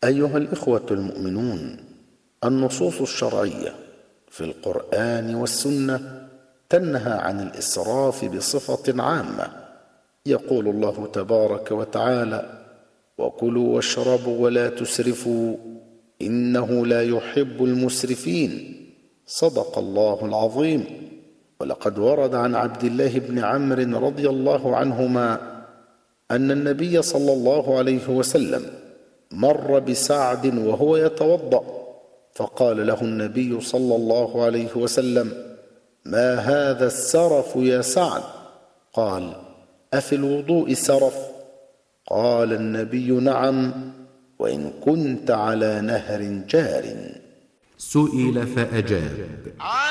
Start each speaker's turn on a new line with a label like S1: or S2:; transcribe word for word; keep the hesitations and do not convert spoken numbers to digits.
S1: أيها الإخوة المؤمنون، النصوص الشرعية في القرآن والسنة تنهى عن الإسراف بصفة عامة. يقول الله تبارك وتعالى: وكلوا واشربوا ولا تسرفوا إنه لا يحب المسرفين. صدق الله العظيم. ولقد ورد عن عبد الله بن عمرو رضي الله عنهما أن النبي صلى الله عليه وسلم مر بسعد وهو يتوضأ، فقال له النبي صلى الله عليه وسلم: ما هذا السرف يا سعد؟ قال: أفي الوضوء سرف؟ قال النبي: نعم، وإن كنت على نهر جار.
S2: سئل فأجاب: